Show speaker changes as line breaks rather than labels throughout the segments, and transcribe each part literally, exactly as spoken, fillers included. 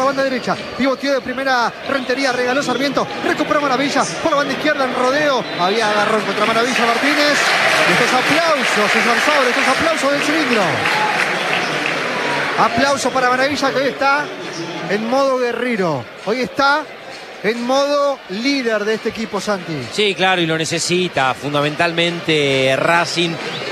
banda derecha. Pivoteó de primera Rentería, regaló Sarmiento. Recuperó Maravilla por la banda izquierda en rodeo. Había agarrón contra Maravilla Martínez. Y estos aplausos, César Saura, estos aplausos del cilindro. Aplauso para Maravilla, que hoy está en modo guerrero. Hoy está en modo líder de este equipo, Santi.
Sí, claro, y lo necesita fundamentalmente Racing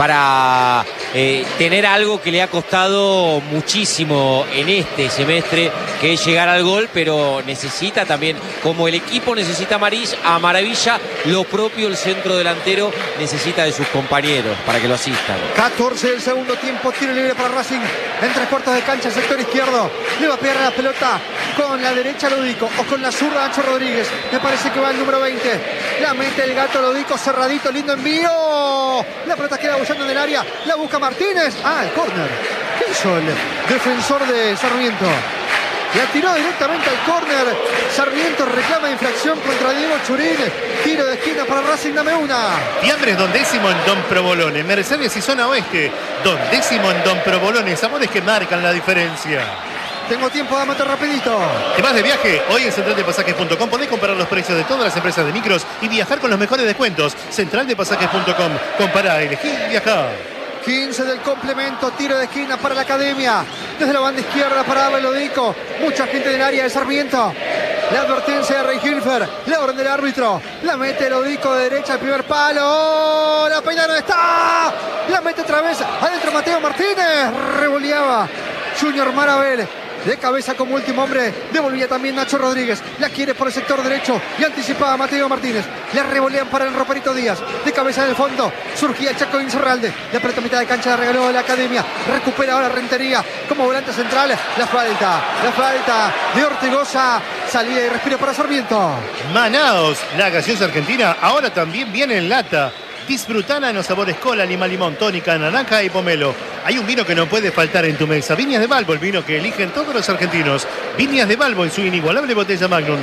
para eh, tener algo que le ha costado muchísimo en este semestre, que es llegar al gol, pero necesita también, como el equipo necesita a Maravilla, lo propio el centro delantero necesita de sus compañeros para que lo asistan.
catorce del segundo tiempo, tiro libre para Racing en tres cuartos de cancha, sector izquierdo. Le va a pegar la pelota con la derecha Lodico o con la zurda Nacho Rodríguez. Me parece que va el número veinte. La mete el gato Lodico, cerradito, lindo envío. La pelota queda bollando en el área. La busca Martínez. Ah, el córner. ¿Qué hizo el defensor de Sarmiento? La tiró directamente al córner. Sarmiento reclama infracción contra Diego Churín. Tiro de esquina para Racing, dame una.
Fiambres, Don Décimo en Don Provolone. Mercedes y Zona Oeste. Don Décimo en Don Provolone. Sabores que marcan la diferencia.
Tengo tiempo, dame rapidito.
¿Te vas de viaje? Hoy en central de pasajes punto com podés comparar los precios de todas las empresas de micros y viajar con los mejores descuentos. central de pasajes punto com. Compará, elegí y viajá.
quince del complemento, tiro de esquina para la Academia. Desde la banda izquierda para Lodico. Mucha gente del área de Sarmiento. La advertencia de Rey Hilfer. La orden del árbitro. La mete Lodico de derecha al primer palo. ¡Oh! La peina no está. La mete otra vez. Adentro Mateo Martínez. Revoleaba Junior Marabel. De cabeza como último hombre, devolvía también Nacho Rodríguez. La quiere por el sector derecho y anticipaba Mateo Martínez. Le revolean para el Roperito Díaz. De cabeza en el fondo, surgía el Chaco Incerralde. La pelota a mitad de cancha la regaló la Academia. Recupera ahora Rentería como volante central. La falta, la falta de Ortigosa. Salida y respiro para Sarmiento.
Manaos, la gaseosa argentina, ahora también viene en lata. Disfrutala en los sabores cola, lima, limón, tónica, naranja y pomelo. Hay un vino que no puede faltar en tu mesa. Viñas de Balbo, el vino que eligen todos los argentinos. Viñas de Balbo en su inigualable botella Magnum.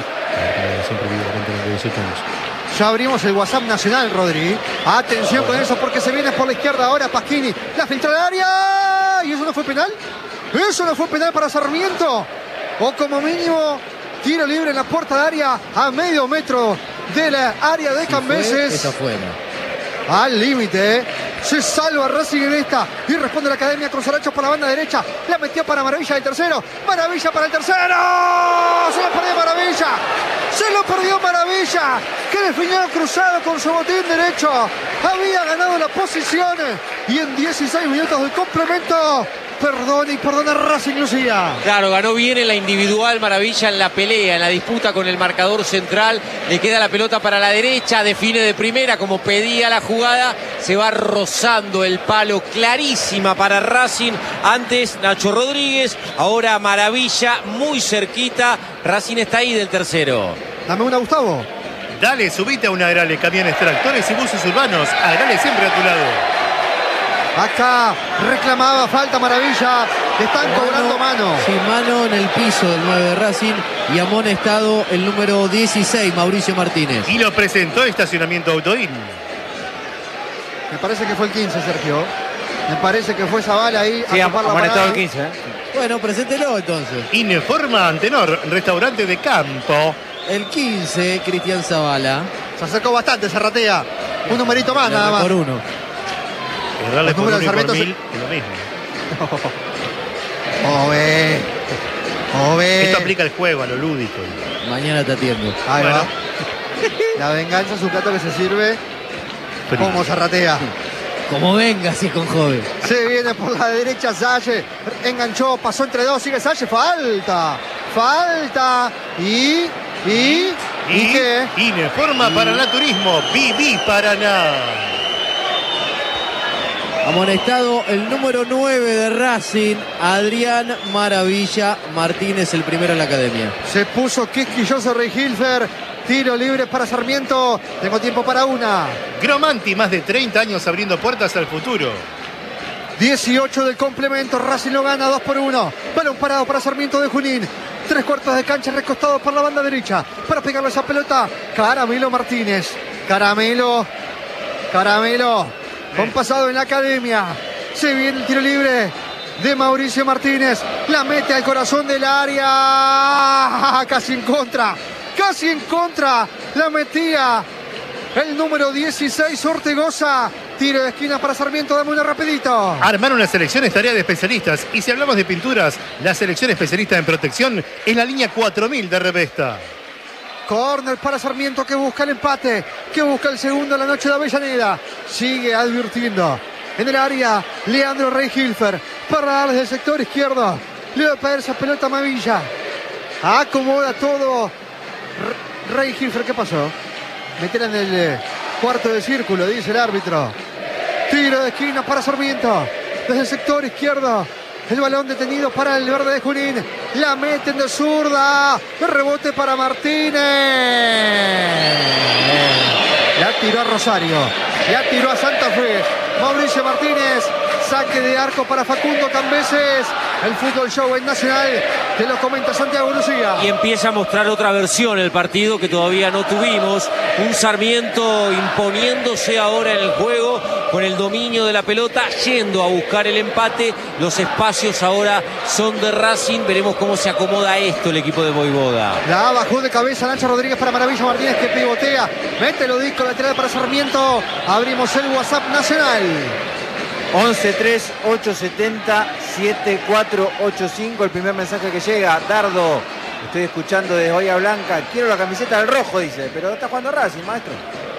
Ya abrimos el WhatsApp nacional, Rodri. Atención con eso porque se viene por la izquierda ahora Pasquini. La filtra al área. ¿Y eso no fue penal? ¿Eso no fue penal para Sarmiento? O como mínimo, tiro libre en la puerta de área a medio metro de la área de Cambeses.
Esa fuera.
Al límite, ¿eh? Se salva Racing en esta y responde la Academia. Cruzaracho por la banda derecha. La metió para Maravilla del tercero. Maravilla para el tercero. Se lo perdió Maravilla. Se lo perdió Maravilla. Que definió cruzado con su botín derecho. Había ganado la posición. Y en dieciséis minutos del complemento, perdona y perdona Racing, Lucía.
Claro, ganó bien en la individual Maravilla, en la pelea, en la disputa con el marcador central. Le queda la pelota para la derecha, define de primera como pedía la jugada. Se va rozando el palo, clarísima para Racing. Antes Nacho Rodríguez, ahora Maravilla muy cerquita. Racing está ahí del tercero.
Dame una, Gustavo.
Dale, subite a una Agrale, camiones, tractores y buses urbanos. Agrale siempre a tu lado.
Acá reclamaba falta Maravilla. Están mano, cobrando mano.
Sí, mano en el piso del nueve de Racing. Y amonestado el número dieciséis, Mauricio Martínez.
Y lo presentó Estacionamiento Autoín.
Me parece que fue el quince, Sergio. Me parece que fue esa bala ahí.
Sí, amonestado el quince. ¿eh?
Bueno, preséntelo entonces.
Ineforma Antenor, restaurante de campo.
El quince, Cristian Zavala.
Se acercó bastante, Zarratea. Un numerito más, nada más.
Por uno.
Errarle por uno y por mil es lo mismo.
Ove. Ove.
Esto aplica el juego, a lo lúdico.
Mañana te atiendo.
Ahí
bueno.
va. La venganza es un plato que se sirve Pero... como Zarratea.
Como venga, así con joven.
Se viene por la derecha Salle. Enganchó, pasó entre dos, sigue Salle. Falta. Falta. Y... ¿Y? ¿Y,
¿Y
qué?
Ineforma y... Paraná Turismo. Viví Paraná.
Amonestado el número nueve de Racing, Adrián Maravilla Martínez, el primero en la Academia.
Se puso quisquilloso Rey Hilfer. Tiro libre para Sarmiento. Tengo tiempo para una.
Gromanti, más de treinta años abriendo puertas al futuro.
dieciocho del complemento. Racing lo gana dos por uno. Balón parado para Sarmiento de Junín. Tres cuartos de cancha recostado por la banda derecha. Para pegarle esa pelota, Caramelo Martínez. Caramelo. Caramelo. Con pasado en la Academia. Se viene el tiro libre de Mauricio Martínez. La mete al corazón del área. Casi en contra. Casi en contra. La metía el número dieciséis, Ortegoza. Tiro de esquina para Sarmiento, dame una rapidito.
Armar una selección es tarea de especialistas. Y si hablamos de pinturas, la selección especialista en protección es la línea cuatro mil de Revesta.
Corner para Sarmiento, que busca el empate, que busca el segundo en la noche de Avellaneda. Sigue advirtiendo en el área Leandro Rey-Hilfer para darle del sector izquierdo. Le va a pegar esa pelota a Mavilla. Acomoda todo Rey-Hilfer. ¿Qué pasó? Meter en el eh, cuarto de círculo, dice el árbitro. Tiro de esquina para Sarmiento. Desde el sector izquierdo. El balón detenido para el verde de Junín. La meten de zurda. El rebote para Martínez. La tiró a Rosario. La tiró a Santa Fe. Mauricio Martínez. Saque de arco para Facundo Cambeses. El fútbol show en Nacional. Te lo comenta Santiago Lucía.
Y empieza a mostrar otra versión el partido que todavía no tuvimos. Un Sarmiento imponiéndose ahora en el juego, con el dominio de la pelota, yendo a buscar el empate. Los espacios ahora son de Racing. Veremos cómo se acomoda esto el equipo de Voivoda.
La bajó de cabeza Nacho Rodríguez para Maravilla Martínez, que pivotea. Mete el disco lateral para Sarmiento. Abrimos el WhatsApp Nacional.
once tres ocho siete cero siete cuatro ocho cinco, el primer mensaje que llega. Dardo, estoy escuchando desde Bahía Blanca. Quiero la camiseta del rojo, dice. Pero está jugando Racing, maestro.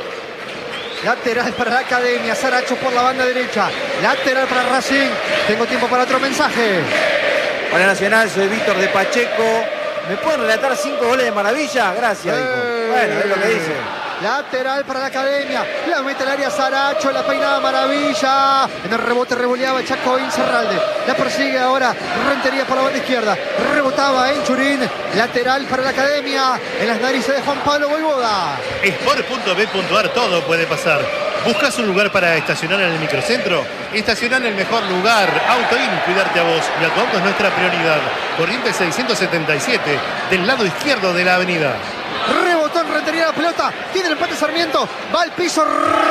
Lateral para la Academia. Saracho por la banda derecha. Lateral para Racing. Tengo tiempo para otro mensaje.
Hola Nacional, soy Víctor de Pacheco. ¿Me pueden relatar cinco goles de Maravilla? Gracias, hijo.
Eh,
Bueno, es lo que dice.
Lateral para la Academia. La mete al área Saracho. La peinada Maravilla. En el rebote revoleaba el Chaco Incerralde. La persigue ahora Rentería por la banda izquierda. Rebotaba en Churín. Lateral para la Academia. En las narices de Juan Pablo Voivoda.
Sport punto b punto a r, todo puede pasar. ¿Buscas un lugar para estacionar en el microcentro? Estacionar en el mejor lugar. Autoin, cuidarte a vos y a tu auto es nuestra prioridad. Corrientes seiscientos setenta y siete, del lado izquierdo de la avenida.
Rebotó en Rentería la pelota. Tiene el empate Sarmiento. Va al piso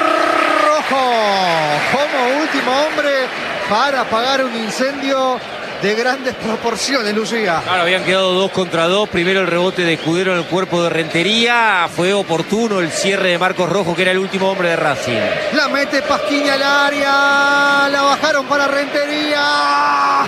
rojo. Como último hombre para apagar un incendio de grandes proporciones, Lucía.
Claro, habían quedado dos contra dos. Primero el rebote de Escudero en el cuerpo de Rentería. Fue oportuno el cierre de Marcos Rojo, que era el último hombre de Racing.
La mete Pasquini al área. La bajaron para Rentería.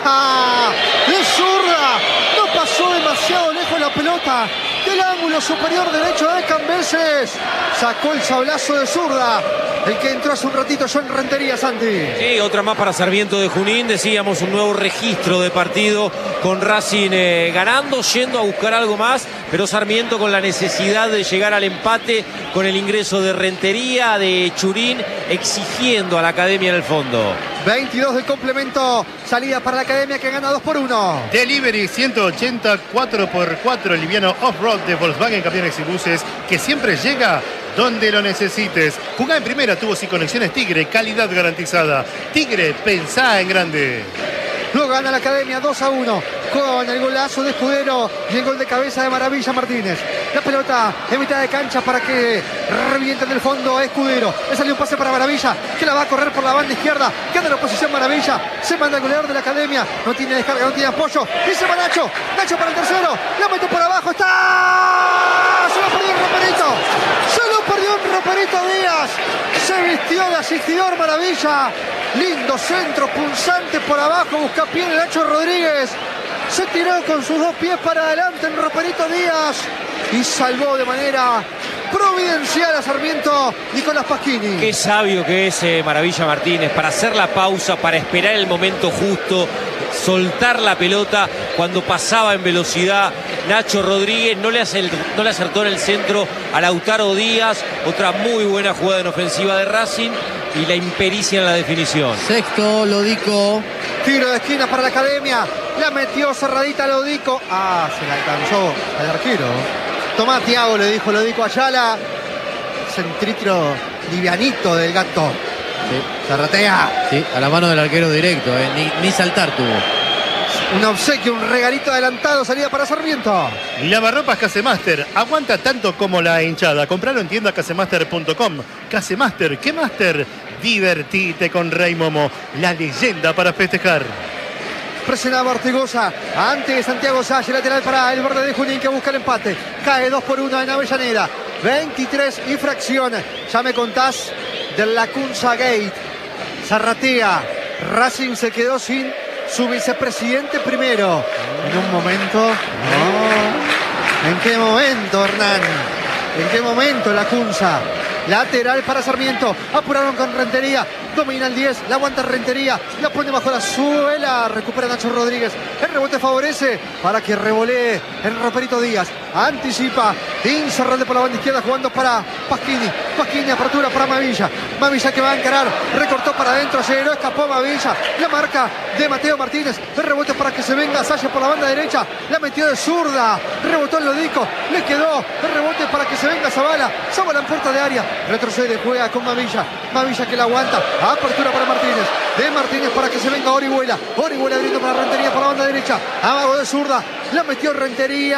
De zurda. No pasó demasiado lejos la pelota del ángulo superior derecho de Cambeses. Sacó el sablazo de zurda. El que entró hace un ratito, John Rentería, Santi.
Sí, otra más para Sarmiento de Junín. Decíamos, un nuevo registro de partido con Racing eh, ganando, yendo a buscar algo más, pero Sarmiento con la necesidad de llegar al empate, con el ingreso de Rentería, de Churín, exigiendo a la Academia en el fondo.
veintidós del complemento. Salida para la Academia, que gana dos por uno.
Delivery ciento ochenta cuatro por cuatro, el liviano off-road de Volkswagen Camiones y Buses, que siempre llega donde lo necesites. Jugá en primera, tubos y conexiones Tigre, calidad garantizada. Tigre, pensá en grande.
Lo gana la Academia dos a uno con el golazo de Escudero y el gol de cabeza de Maravilla Martínez. La pelota en mitad de cancha para que reviente en el fondo a Escudero. Le salió un pase para Maravilla, que la va a correr por la banda izquierda. Queda en la posición Maravilla. Se manda el goleador de la Academia. No tiene descarga, no tiene apoyo. Y se va Nacho. Nacho para el tercero. La mete por abajo. ¡Está! Se lo perdió un roperito. Se lo perdió un roperito Díaz. Se vistió de asistidor Maravilla. Lindo centro, punzante por abajo. Busca pie el Nacho Rodríguez. Se tiró con sus dos pies para adelante en Roperito Díaz y salvó de manera providencial a Sarmiento Nicolás Pasquini.
Qué sabio que es eh, Maravilla Martínez para hacer la pausa, para esperar el momento justo, soltar la pelota cuando pasaba en velocidad Nacho Rodríguez. No le, hace, no le acertó en el centro a Lautaro Díaz. Otra muy buena jugada en ofensiva de Racing y la impericia en la definición.
Sexto, Lodico.
Tiro de esquina para la Academia. La metió cerradita Lodico. Ah, se la alcanzó al arquero. Tomá, Tiago, le dijo Lodico Ayala. Centritro livianito del gato.
Sí.
Zarratea.
Sí, a la mano del arquero directo, eh. ni, ni saltar tuvo.
Un obsequio, un regalito adelantado, salida para Sarmiento.
Lavarropas Casemaster, aguanta tanto como la hinchada. Compralo en tienda casemaster punto com. Casemaster, ¿qué master? Divertite con Rey Momo, la leyenda para festejar.
Presionaba Ortigosa. Antes Santiago Salle, lateral para el verde de Junín que busca el empate. Cae dos por uno en Avellaneda. veintitrés y fracción. Ya me contás del Lacunza Gate. Zarratea. Racing se quedó sin su vicepresidente primero. En un momento. No. ¿En qué momento, Hernán? ¿En qué momento Lacunza? Lateral para Sarmiento. Apuraron con Rentería. Domina el diez. La aguanta Rentería. La pone bajo la suela. Recupera Nacho Rodríguez. El rebote favorece para que revolee el Roperito Díaz. Anticipa. Incerrante por la banda izquierda jugando para Pasquini. Pasquini, apertura para Mavilla. Mavilla que va a encarar. Recortó para adentro. Llegó, escapó Mavilla. La marca de Mateo Martínez. El rebote para que se venga Salle por la banda derecha. La metió de zurda. Rebotó el Lodico. Le quedó el rebote para que se venga Zavala. Zavala en puerta de área. Retrocede, juega con Mavilla. Mavilla que la aguanta. Apertura para Martínez. De Martínez para que se venga Orihuela. Orihuela abriendo para Rentería por la banda derecha. Amago de zurda. La metió Rentería.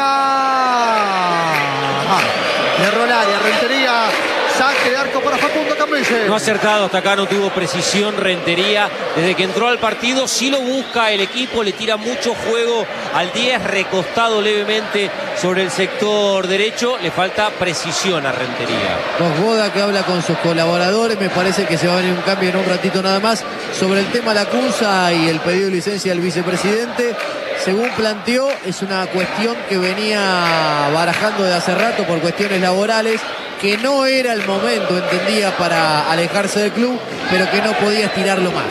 Ah, le erró el área. Rentería. Saque de arco para Facundo Camille.
No ha acertado hasta acá, no tuvo precisión Rentería. Desde que entró al partido, sí lo busca el equipo, le tira mucho juego al diez, recostado levemente sobre el sector derecho. Le falta precisión a Rentería.
Boda que habla con sus colaboradores. Me parece que se va a venir un cambio en un ratito nada más. Sobre el tema Lacunza y el pedido de licencia del vicepresidente, según planteó, es una cuestión que venía barajando de hace rato por cuestiones laborales, que no era el momento, entendía, para alejarse del club, pero que no podía estirarlo más.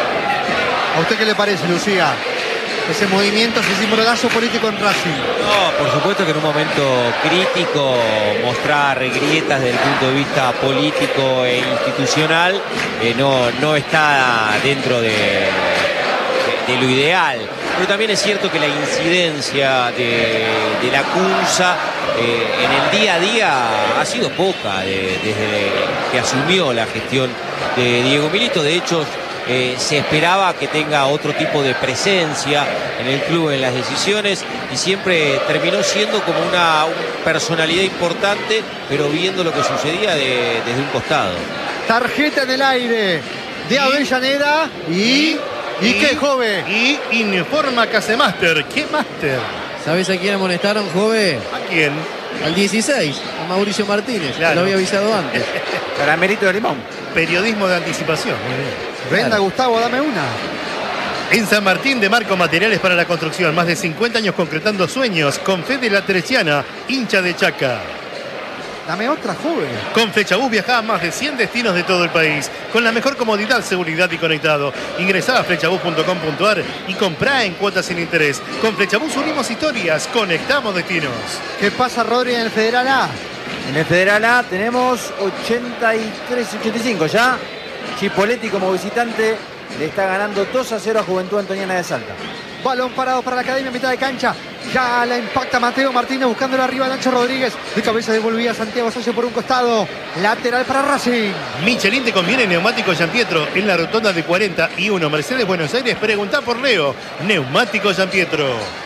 ¿A usted qué le parece, Lucía? Ese movimiento, ese cimbronazo político en Racing.
No, por supuesto que en un momento crítico mostrar grietas desde el punto de vista político e institucional eh, no, no está dentro de, de, de lo ideal. Pero también es cierto que la incidencia de, de Lacunza eh, en el día a día ha sido poca de, desde que asumió la gestión de Diego Milito. De hecho, eh, se esperaba que tenga otro tipo de presencia en el club, en las decisiones, y siempre terminó siendo como una, una personalidad importante, pero viendo lo que sucedía de, desde un costado.
Tarjeta en el aire de Avellaneda y... ¿Y qué, joven?
Y informa Casemaster. ¿Qué Master?
¿Sabés a quién amonestaron, joven?
¿A quién?
Al dieciséis, a Mauricio Martínez.
Claro.
Que lo había avisado antes.
Caramelito de limón.
Periodismo de anticipación. Muy bien.
Venga,
Claro.
Gustavo, dame una.
En San Martín de Marco Materiales para la Construcción. Más de cincuenta años concretando sueños. Con Fede La Teresiana, hincha de Chaca.
Dame otra, joven.
Con Flechabús viajá a más de cien destinos de todo el país, con la mejor comodidad, seguridad y conectado. Ingresá a flechabús punto com punto ar y comprá en cuotas sin interés. Con Flechabús unimos historias, conectamos destinos.
¿Qué pasa, Rodri, en el Federal A?
En el Federal A tenemos ochenta y tres ochenta y cinco ya. Chipoletti como visitante le está ganando dos a cero a Juventud Antoniana de Salta.
Balón parado para la Academia en mitad de cancha. Ya la impacta Mateo Martínez buscándolo arriba a Nacho Rodríguez. De cabeza devolvía Santiago Salle por un costado. Lateral para Racing.
Michelin te conviene Neumático Gianpietro en la rotonda de cuarenta y uno Mercedes Buenos Aires. Preguntá por Leo. Neumático Gianpietro.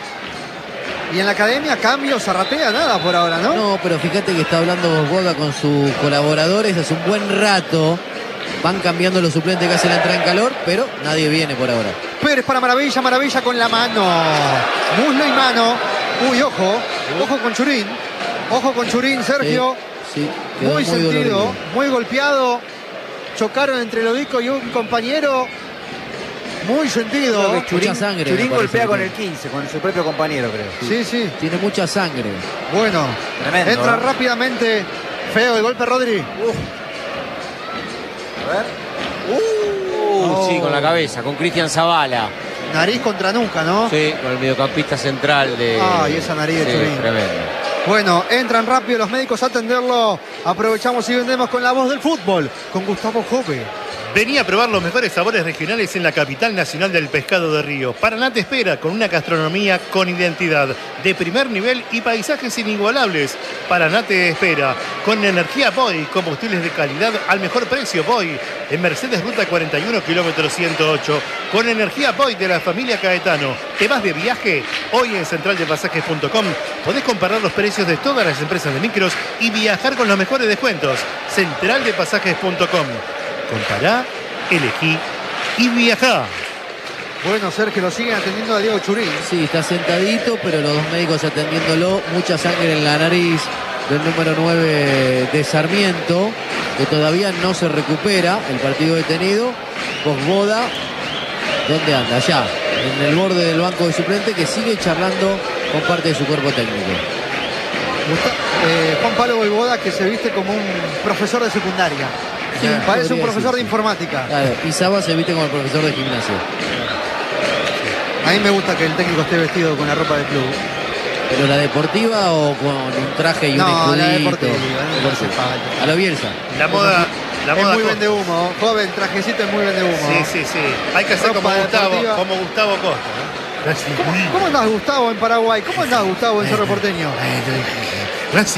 Y en la Academia, cambio, Zarratea, nada por ahora, ¿no?
No, pero fíjate que está hablando Boda con sus colaboradores hace un buen rato. Van cambiando los suplentes que hacen la entrada en calor, pero nadie viene por ahora.
Pérez para Maravilla, Maravilla con la mano. Muslo y mano. Uy, ojo. Ojo con Churín. Ojo con Churín, Sergio.
Sí, sí, quedó
muy,
muy
sentido,
dolorido.
muy golpeado. Chocaron entre Lodico y un compañero. Muy sentido.
Creo que Churín,
Mucha sangre,
Churín
me parece
golpea
que
con
tiene.
el quince, con su propio compañero, creo.
Sí, sí.
Tiene mucha sangre.
Bueno.
Tremendo,
Entra
¿eh?
rápidamente. Feo el golpe, Rodri.
A ver.
Uh,
Oh.
Sí, con la cabeza, con Cristian Zavala.
Nariz contra nuca, ¿no?
Sí, con el mediocampista central de...
Ah, y esa nariz de
Sí,
Churín.
tremendo.
Bueno, entran rápido los médicos a atenderlo. Aprovechamos y vendemos con la voz del fútbol. Con Gustavo Jove.
Vení a probar los mejores sabores regionales en la capital nacional del pescado de río. Paraná te espera con una gastronomía con identidad, de primer nivel y paisajes inigualables. Paraná te espera con energía Boy, combustibles de calidad al mejor precio. Boy, en Mercedes Ruta cuarenta y uno, kilómetro ciento ocho. Con energía Boy de la familia Caetano. ¿Te vas de viaje? Hoy en central de pasajes punto com podés comparar los precios de todas las empresas de micros y viajar con los mejores descuentos. central de pasajes punto com. Compará, elegí y viajá.
Bueno, Sergio, lo siguen atendiendo a Diego Churín.
Sí, está sentadito, pero los dos médicos atendiéndolo. Mucha sangre en la nariz del número nueve de Sarmiento, que todavía no se recupera. El partido detenido. Vosvoda, ¿dónde anda? Allá, en el borde del banco de suplente, que sigue charlando con parte de su cuerpo técnico.
Eh, Juan Pablo Vosvoda, que se viste como un profesor de secundaria.
Sí,
parece un
podría
profesor
decirse.
de informática.
Claro, y Saba se viste como el profesor de gimnasia.
A mí me gusta que el técnico esté vestido con la ropa del club.
¿Pero la deportiva o con un traje y
No,
un escudito?
la deportiva, no
Por
hace
sí.
falta.
A la Bielsa.
La moda, la
Es
moda
muy
Costa.
vende humo, joven, trajecito es muy vende humo.
Sí, sí, sí. Hay que hacer como
Ropa
Gustavo,
deportiva.
como Gustavo Costa, ¿no? Racing.
¿Cómo, ¿Cómo andás, Gustavo, en Paraguay? ¿Cómo andás, Gustavo, en Cerro Porteño?
Racing.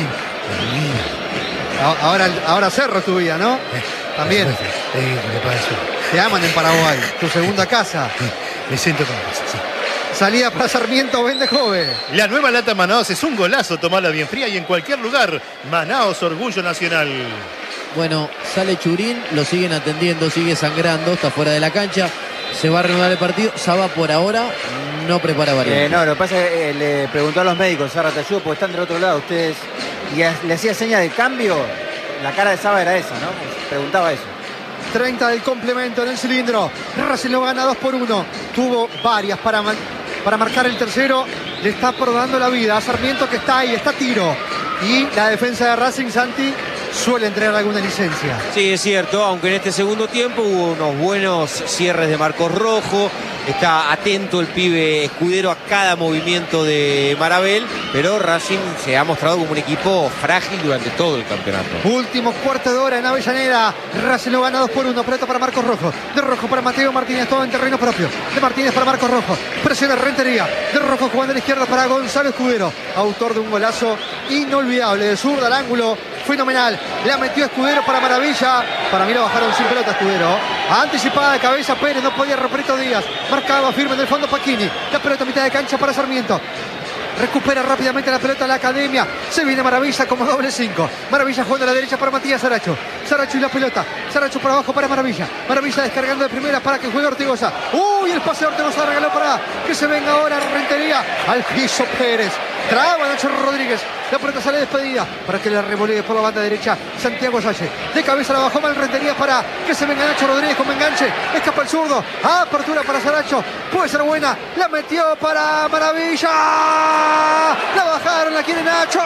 A- Ahora, ahora Cerro es tu vida, ¿no? También.
¿Qué pasó?
Te aman en Paraguay, tu segunda casa.
Me siento con eso, sí.
Salida para Sarmiento, vende joven.
La nueva lata Manaos es un golazo, tomala bien fría y en cualquier lugar. Manaos, orgullo nacional.
Bueno, sale Churín, lo siguen atendiendo, sigue sangrando, está fuera de la cancha. Se va a reanudar el partido. Saba por ahora no prepara variante.
Eh, no, lo que pasa es que eh, le preguntó a los médicos, Sarra, te ayudo porque están del otro lado ustedes. Y a- le hacía seña de cambio. La cara de Saba era esa, ¿no? Preguntaba eso.
treinta del complemento en el cilindro. Racing lo gana dos por uno. Tuvo varias para, man- para marcar el tercero. Le está probando la vida a Sarmiento, que está ahí, está a tiro. Y la defensa de Racing, Santi, suele entregar alguna licencia.
Sí, es cierto, aunque en este segundo tiempo hubo unos buenos cierres de Marcos Rojo. Está atento el pibe Escudero a cada movimiento de Marabel, pero Racing se ha mostrado como un equipo frágil durante todo el campeonato.
Último cuarto de hora en Avellaneda. Racing lo gana dos por uno. Pelota para Marcos Rojo. De Rojo para Mateo Martínez. Todo en terreno propio. De Martínez para Marcos Rojo. Presiona Rentería. De Rojo jugando a la izquierda para Gonzalo Escudero. Autor de un golazo inolvidable. De zurda al ángulo. Fenomenal. La metió Escudero para Maravilla. Para mí lo bajaron sin pelota Escudero. Anticipada de cabeza Pérez. No podía Roberto Díaz. Marcaba firme en el fondo Pacchini. La pelota a mitad de cancha para Sarmiento. Recupera rápidamente la pelota a la Academia. Se viene Maravilla como doble cinco. Maravilla jugando a la derecha para Matías Saracho. Saracho y la pelota. Saracho por abajo para Maravilla. Maravilla descargando de primera para que juegue Ortigosa. Uy, el pase de Ortigosa regaló para que se venga ahora Rentería. Al piso Pérez. Traba Nacho Rodríguez. La pelota sale despedida para que la revolee por la banda derecha Santiago Salle. De cabeza la bajó mal Rentería para que se venga Nacho Rodríguez con enganche. Escapa el zurdo. Apertura para Saracho. Puede ser buena. La metió para Maravilla. La bajaron, la quiere Nacho.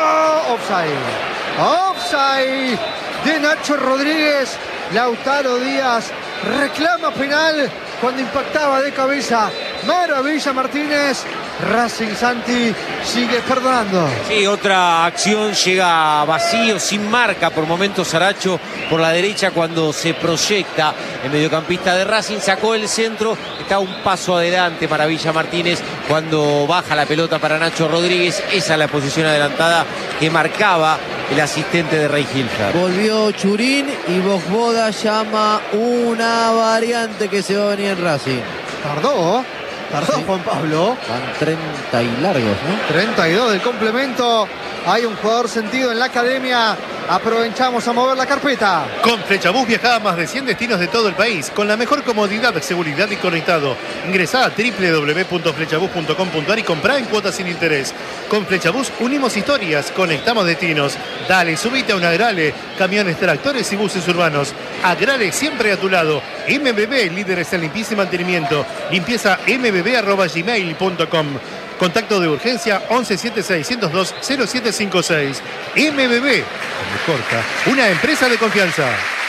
Offside. Offside de Nacho Rodríguez. Lautaro Díaz reclama penal cuando impactaba de cabeza Maravilla Martínez. Racing, Santi, sigue perdonando.
Sí, otra acción llega vacío, sin marca por momentos Saracho por la derecha cuando se proyecta el mediocampista de Racing, sacó el centro, está un paso adelante Maravilla Martínez cuando baja la pelota para Nacho Rodríguez. Esa es la posición adelantada que marcaba el asistente de Ray Hilfer.
Volvió Churín y Vosvoda llama una variante que se va a venir en Racing.
Tardó, tardó
Sí.
Juan Pablo.
Van treinta y largos, ¿no?
treinta y dos del complemento. Hay un jugador sentido en la Academia. Aprovechamos a mover la carpeta.
Con Flechabús viaja a más de cien destinos de todo el país con la mejor comodidad, seguridad y conectado. Ingresá a doble u doble u doble u punto flechabús punto com punto a r y comprá en cuotas sin interés. Con Flechabús unimos historias, conectamos destinos. Dale, subite a un Agrale, camiones, tractores y buses urbanos. Agrale siempre a tu lado. M B B, líderes en limpieza y mantenimiento. Limpieza m b b arroba gmail punto com. Contacto de urgencia once setenta y seis, ciento dos, cero siete cinco seis. M B B, como corta, una empresa de confianza.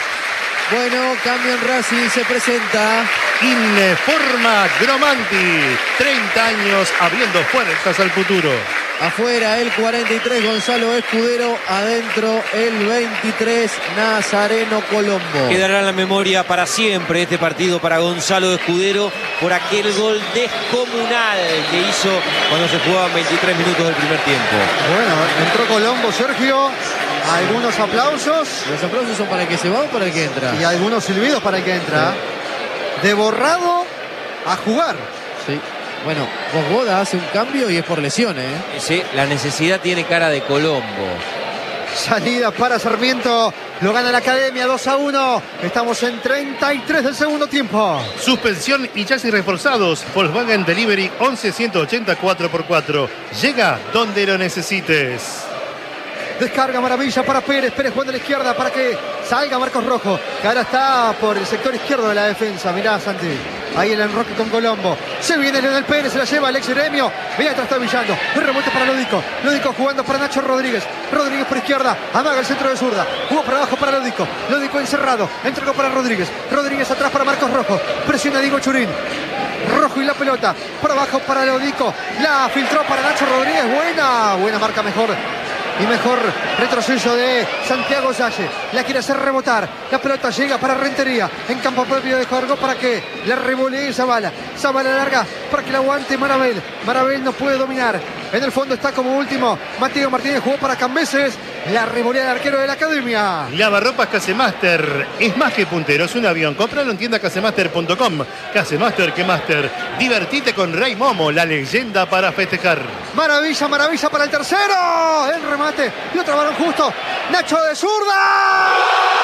Bueno, cambio en Racing, se presenta.
Informa Gromanti, treinta años abriendo puertas al futuro.
Afuera el cuarenta y tres Gonzalo Escudero, adentro el veintitrés Nazareno Colombo.
Quedará en la memoria para siempre este partido para Gonzalo Escudero por aquel gol descomunal que hizo cuando se jugaban veintitrés minutos del primer tiempo.
Bueno, entró Colombo, Sergio. Algunos aplausos
¿Los aplausos son para el que se va o para el que entra?
y algunos silbidos para el que entra. De borrado a jugar.
Sí. Bueno, Vosvoda hace un cambio y es por lesiones, ¿eh?
Sí, la necesidad tiene cara de Colombo.
Salida para Sarmiento. Lo gana la Academia dos a uno. Estamos en treinta y tres del segundo tiempo.
Suspensión y chasis reforzados. Volkswagen Delivery once ciento ochenta cuatro por cuatro. Llega donde lo necesites.
Descarga Maravilla para Pérez. Pérez jugando a la izquierda para que salga Marcos Rojo, que ahora está por el sector izquierdo de la defensa. Mirá, Santi. Ahí el enroque con Colombo. Se viene Leonel Pérez, se la lleva Alex Gremio. Viene atrás, está Villando. El remonte para Lódico. Lódico jugando para Nacho Rodríguez. Rodríguez por izquierda. Amaga el centro de zurda. Jugó para abajo para Lódico. Lódico encerrado. Entregó para Rodríguez. Rodríguez atrás para Marcos Rojo. Presiona Diego Churín. Rojo y la pelota. Por abajo para Lódico. La filtró para Nacho Rodríguez. Buena. Buena marca mejor. Y mejor retroceso de Santiago Salle. La quiere hacer rebotar. La pelota llega para Rentería. En campo propio de Jorgo para que la revolee Zavala. Zavala larga para que la aguante Marabel. Marabel no puede dominar. En el fondo está como último Mateo Martínez. Jugó para Cambeses. La revolea del arquero de la Academia.
Lavarropas Casemaster. Es más que puntero, es un avión. Cómpralo en tienda casemaster punto com. Casemaster que Master. Divertite con Rey Momo, la leyenda para festejar.
Maravilla, maravilla para el tercero. El remate. Y otro balón justo. Nacho de zurda.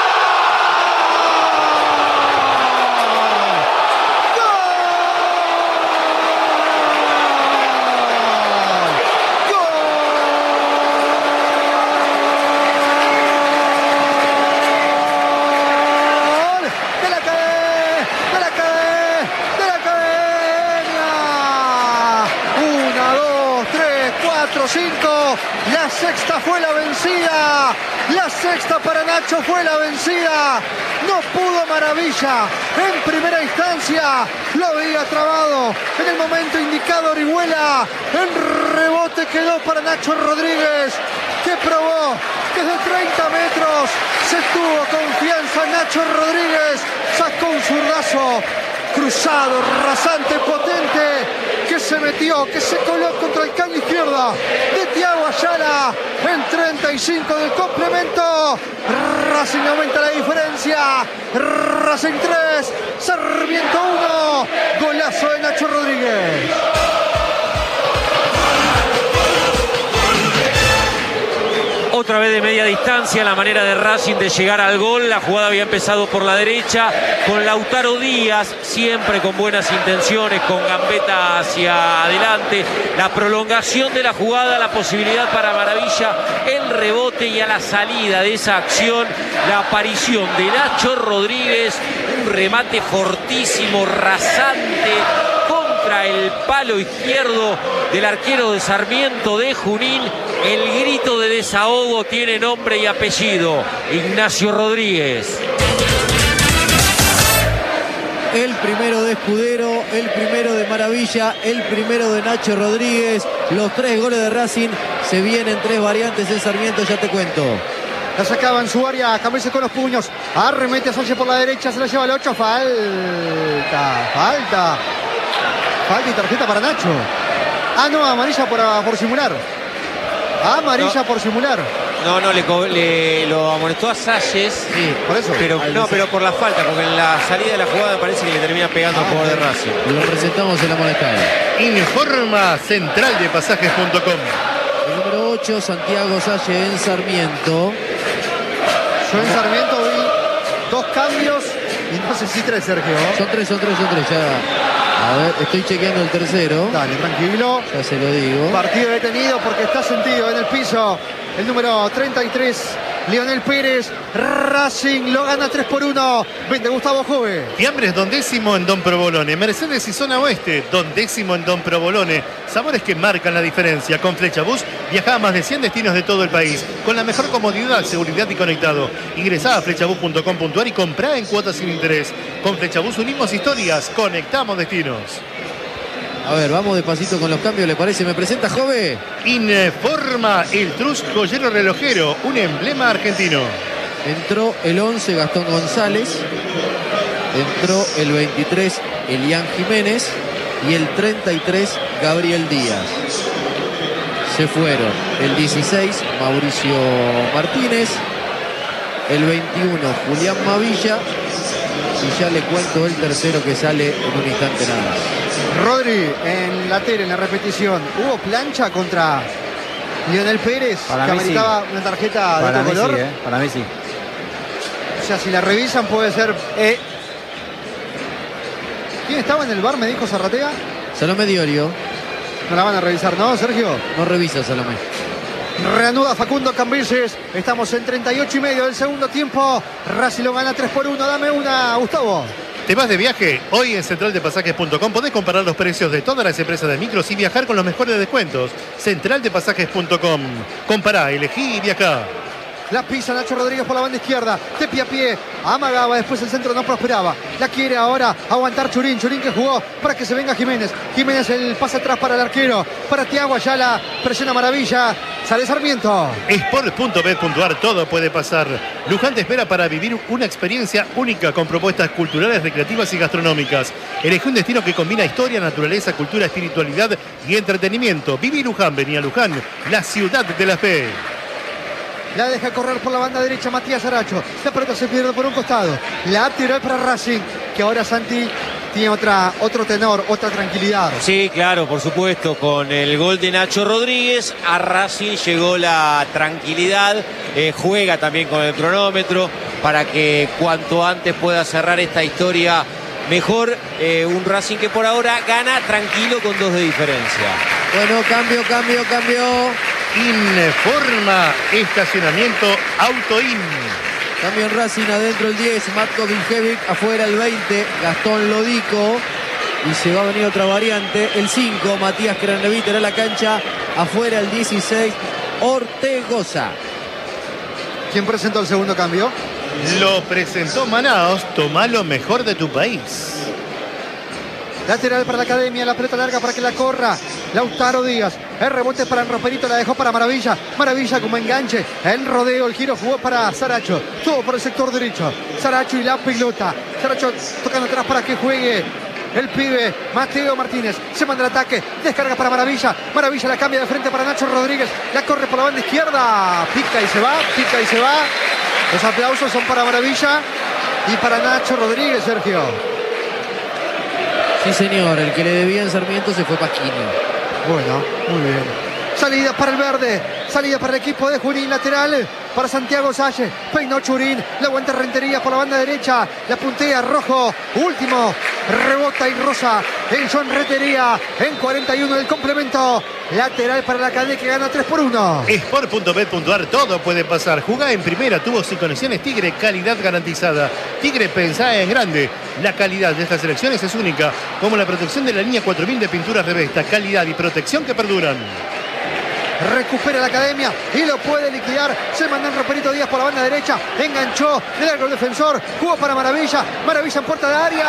cinco, la sexta fue la vencida, la sexta para Nacho fue la vencida, no pudo Maravilla, en primera instancia lo había trabado, en el momento indicado Orihuela, en rebote quedó para Nacho Rodríguez, que probó que desde treinta metros se tuvo confianza Nacho Rodríguez, sacó un zurdazo cruzado, rasante, potente, que se metió, que se coló contra el caño izquierda de Thiago Ayala en treinta y cinco del complemento. Racing aumenta la diferencia. Racing tres, Sarmiento uno. Golazo de Nacho Rodríguez.
Otra vez de media distancia, la manera de Racing de llegar al gol. La jugada había empezado por la derecha con Lautaro Díaz, siempre con buenas intenciones, con gambeta hacia adelante. La prolongación de la jugada, la posibilidad para Maravilla, el rebote y a la salida de esa acción, la aparición de Nacho Rodríguez, un remate fortísimo, rasante, contra el palo izquierdo del arquero de Sarmiento de Junín. El grito de desahogo tiene nombre y apellido: Ignacio Rodríguez.
El primero de Escudero, el primero de Maravilla, el primero de Nacho Rodríguez. Los tres goles de Racing se vienen tres variantes en Sarmiento, ya te cuento.
La sacaba en su área, Cambeses con los puños. Arremete a Sánchez por la derecha, se la lleva el ocho. Falta, falta. Falta y tarjeta para Nacho. Ah, no, amarilla por, por simular. Amarilla no. por simular.
No, no, le, le lo amonestó a Salles.
Sí, por eso.
Pero, no, pero por la falta, porque en la salida de la jugada parece que le termina pegando ah, al jugador de Racing.
Lo presentamos en la amonestado.
Informa central de pasajes punto com.
El número ocho, Santiago Salle en Sarmiento.
Yo en Sarmiento vi dos cambios y no sé si tres, Sergio.
Son tres, son tres, son tres, ya. A ver, estoy chequeando el tercero.
Dale, tranquilo.
Ya se lo digo.
Partido detenido porque está sentido en el piso. El número treinta y tres, Leonel Pérez. Racing lo gana tres por uno. Vende Gustavo Jove.
Fiambres Don Décimo en Don Provolone. Mercedes y Zona Oeste. Don Décimo en Don Provolone. Sabores que marcan la diferencia. Con Flechabús viaja a más de cien destinos de todo el país. Con la mejor comodidad, seguridad y conectado. Ingresá a flechabús punto com punto a r y comprá en cuotas sin interés. Con Flechabús unimos historias. Conectamos destinos.
A ver, vamos despacito con los cambios, ¿le parece? ¿Me presenta, Jove?
Informa el Trus Joyero Relojero, un emblema argentino.
Entró el once, Gastón González. Entró el veintitrés, Elian Jiménez. Y el treinta y tres, Gabriel Díaz. Se fueron el dieciséis, Mauricio Martínez. El veintiuno, Julián Mavilla. Y ya le cuento el tercero que sale en un instante nada más.
Rodri en la tele, en la repetición. ¿Hubo plancha contra Lionel Pérez,
Para
que
mí
ameritaba
sí.
una tarjeta de
Para
otro
mí
color.
sí, ¿eh? Para mí sí.
O sea, si la revisan puede ser...
Eh,
¿Quién estaba en el bar? Me dijo Zarratea.
Salomé Diorio.
No la van a revisar, ¿no, Sergio?
No revisa Salomé.
Reanuda Facundo Cambises. Estamos en treinta y ocho y medio del segundo tiempo. Racing lo gana tres por uno. Dame una, Gustavo.
¿Te vas de viaje? Hoy en central de pasajes punto com podés comparar los precios de todas las empresas de micros y viajar con los mejores descuentos. central de pasajes punto com. Compará, elegí y viajá.
La pisa Nacho Rodríguez por la banda izquierda. De pie a pie. Amagaba. Después el centro no prosperaba. La quiere ahora aguantar Churín. Churín que jugó para que se venga Jiménez. Jiménez el pase atrás para el arquero. Para Thiago Ayala. Presiona Maravilla. Sale Sarmiento.
Sport punto bet punto ar, todo puede pasar. Luján te espera para vivir una experiencia única con propuestas culturales, recreativas y gastronómicas. Elegí un destino que combina historia, naturaleza, cultura, espiritualidad y entretenimiento. Viví Luján, vení a Luján, la ciudad de la fe.
La deja correr por la banda derecha Matías Aracho. La pelota se pierde por un costado. Lateral para Racing, que ahora Santi tiene otra, otro tenor, otra tranquilidad.
Sí, claro, por supuesto. Con el gol de Nacho Rodríguez, a Racing llegó la tranquilidad. Eh, juega también con el cronómetro para que cuanto antes pueda cerrar esta historia mejor. Eh, un Racing que por ahora gana tranquilo con dos de diferencia.
Bueno, cambio, cambio, cambio.
Informa estacionamiento Autoin.
Cambio en Racing, adentro el diez, Matko Vinjevic, afuera el veinte, Gastón Lodico. Y se va a venir otra variante, el cinco, Matías Craneviter a la cancha, afuera el dieciséis, Ortegoza.
¿Quién presentó el segundo cambio?
Lo presentó Manaos, toma lo mejor de tu país.
Lateral para la Academia, la pelota larga para que la corra Lautaro Díaz. El rebote para el Roperito, la dejó para Maravilla. Maravilla como enganche. El rodeo, el giro jugó para Saracho. Todo por el sector derecho. Saracho y la pelota. Saracho tocando atrás para que juegue el pibe Mateo Martínez. Se manda el ataque. Descarga para Maravilla. Maravilla la cambia de frente para Nacho Rodríguez. La corre por la banda izquierda. Pica y se va. Pica y se va. Los aplausos son para Maravilla y para Nacho Rodríguez, Sergio.
Sí, señor, el que le debía en Sarmiento se fue Pasquini.
Bueno, muy bien. Salida para el verde, salida para el equipo de Junín, lateral para Santiago Salle. Peinó Churín, la aguanta Rentería por la banda derecha, la puntea Rojo, último, rebota y rosa en John Rentería en cuarenta y uno del complemento. Lateral para la cadena que gana tres por uno.
Sport punto bet punto ar, todo puede pasar. Jugá en primera, tubos y conexiones Tigre, calidad garantizada. Tigre, pensá en grande. La calidad de estas selecciones es única, como la protección de la línea cuatro mil de pinturas Revesta. Calidad y protección que perduran.
Recupera la Academia y lo puede liquidar. Se manda en Roperito Díaz por la banda derecha. Enganchó de largo el defensor. Jugó para Maravilla. Maravilla en puerta de área.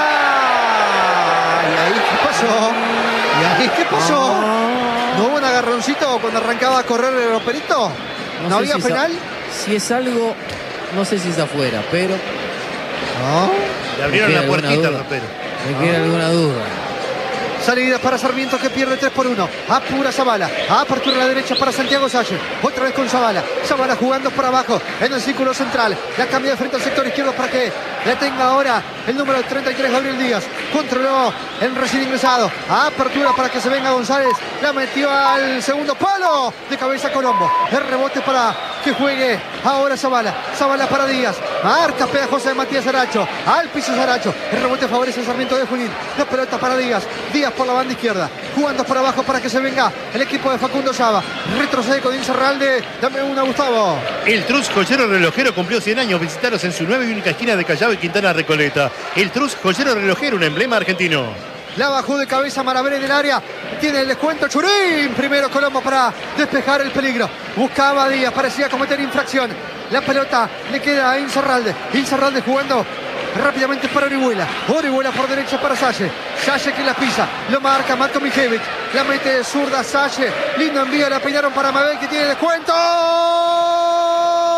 ¿Y ahí qué pasó? ¿Y ahí qué pasó? ¿No hubo un agarroncito cuando arrancaba a correr el Roperito? ¿No, ¿No había
si
penal?
Es, si es algo, no sé si es afuera, pero...
No.
Le abrieron la puertita,
duda.
Ropero.
Me queda alguna duda.
Salida para Sarmiento que pierde tres por uno. Apura Zavala. Apertura a la derecha para Santiago Salle. Otra vez con Zavala. Zavala jugando por abajo en el círculo central. La cambia de frente al sector izquierdo para que la tenga ahora el número treinta y tres, Gabriel Díaz. Controló el recién ingresado. Apertura para que se venga González. La metió al segundo palo. De cabeza Colombo. El rebote para que juegue ahora Zavala. Zavala para Díaz. Marca pegajosa de Matías Aracho. Al piso Aracho. El rebote favorece el Sarmiento de Junín. La pelota para Díaz. Díaz por la banda izquierda, jugando por abajo para que se venga el equipo de Facundo Saba. Retrocede con Incerralde. Dame una, Gustavo.
El Trus Joyero Relojero cumplió cien años. Visitaros en su nueva y única esquina de Callao y Quintana Recoleta. El Trus Joyero Relojero, un emblema argentino.
La bajó de cabeza Maraver en el área. Tiene el descuento Churín. Primero Colombo para despejar el peligro. Buscaba a Díaz, parecía cometer infracción. La pelota le queda a Incerralde. Incerralde jugando rápidamente para Orihuela. Orihuela por derecha para Salle. Salle que la pisa. Lo marca Matko Mijevic. La mete de zurda Salle. Lindo envío. La peinaron para Mabel que tiene descuento.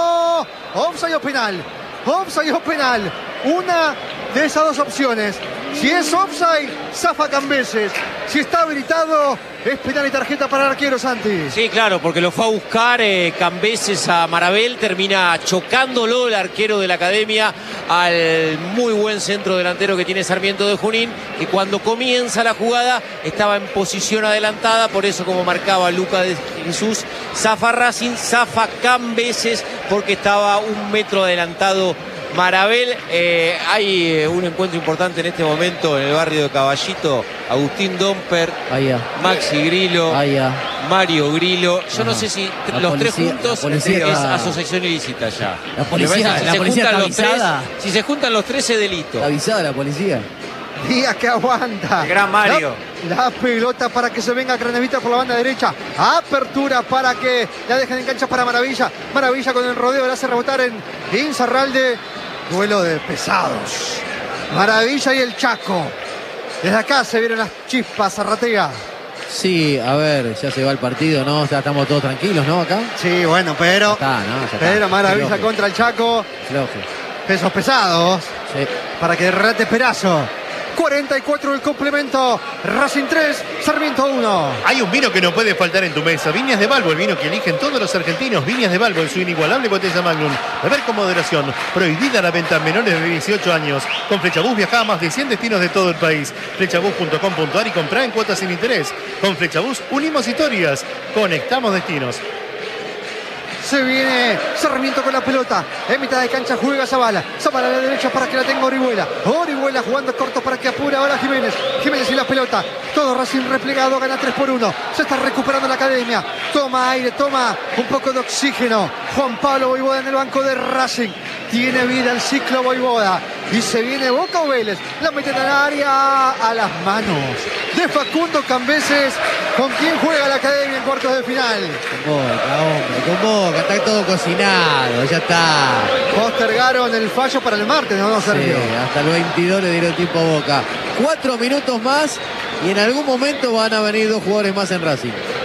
Offside o penal. Offside o penal. Una de esas dos opciones. Si es offside, zafa Cambeses. Si está habilitado, es penal y tarjeta para el arquero, Santi.
Sí, claro, porque lo fue a buscar eh, Cambeses a Marabel, termina chocándolo el arquero de la Academia al muy buen centro delantero que tiene Sarmiento de Junín, que cuando comienza la jugada estaba en posición adelantada, por eso como marcaba Luca de Jesús, zafa Racing, zafa Cambeses porque estaba un metro adelantado Marabel. Eh, hay eh, un encuentro importante en este momento en el barrio de Caballito. Agustín Domper,
Allá.
Maxi Grillo,
Allá.
Mario Grillo. Yo
Ajá.
no sé si
La
los
policía-
tres juntos
la policía
es
está-
asociación ilícita ya.
La
Me
policía-
parece que
la
si se
policía
juntan
está
los tres,
avisada.
si se juntan los tres es delito.
Está avisada la policía.
Díaz que aguanta.
El gran Mario.
La, la pelota para que se venga Cranevita por la banda derecha. Apertura para que la dejen en cancha para Maravilla. Maravilla con el rodeo la hace rebotar en Inzarralde. Duelo de pesados. Maravilla y el Chaco. Desde acá se vieron las chispas, Zarratea.
Sí, a ver, ya se va el partido, ¿no? Ya estamos todos tranquilos, ¿no? Acá.
Sí, bueno, pero.
Ya está, ¿no? Ya está.
Pero Maravilla
Floje,
contra el Chaco.
floje.
Pesos pesados.
Sí.
Para que derrate Perazo. cuarenta y cuatro del complemento. Racing tres, Sarmiento uno.
Hay un vino que no puede faltar en tu mesa. Viñas de Balbo, el vino que eligen todos los argentinos. Viñas de Balbo en su inigualable botella Magnum. Beber con moderación. Prohibida la venta a menores de dieciocho años. Con Flechabús viaja a más de cien destinos de todo el país. Flechabús punto com punto ar y comprá en cuotas sin interés. Con Flechabús unimos historias. Conectamos destinos.
Se viene Sarmiento con la pelota. En mitad de cancha juega Zavala. Zavala a la derecha para que la tenga Orihuela. Orihuela jugando corto para que apure ahora Jiménez. Jiménez y la pelota. Todo Racing replegado. Gana tres por uno. Se está recuperando la Academia. Toma aire, toma un poco de oxígeno. Juan Pablo Voivoda en el banco de Racing. Tiene vida el ciclo Voivoda. Y se viene Boca o Vélez. La meten al área a las manos de Facundo Cambeses. ¿Con quién juega la Academia en cuartos de final?
Con Boca, hombre, con Boca, está todo cocinado, ya está.
Postergaron el fallo para el martes, ¿no,
Sí,
Sergio?
hasta el veintidós le dieron tiempo a Boca. Cuatro minutos más y en algún momento van a venir dos jugadores más en Racing.